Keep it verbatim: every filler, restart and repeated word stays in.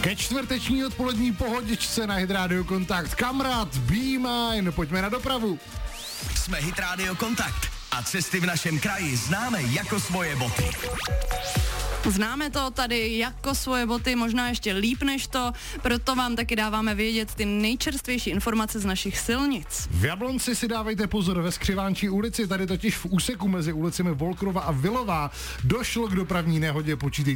Ke čtvrteční odpolední pohodičce na Hit Radio Kontakt. Kamarád, be mine, pojďme na dopravu. Jsme Hit Radio Kontakt a cesty v našem kraji známe jako svoje boty. Známe to tady jako svoje boty, možná ještě líp než to, proto vám taky dáváme vědět ty nejčerstvější informace z našich silnic. V Jablonci si dávejte pozor, ve Skřivánčí ulici, tady totiž v úseku mezi ulicemi Volkrova a Vilová došlo k dopravní nehodě, počítejte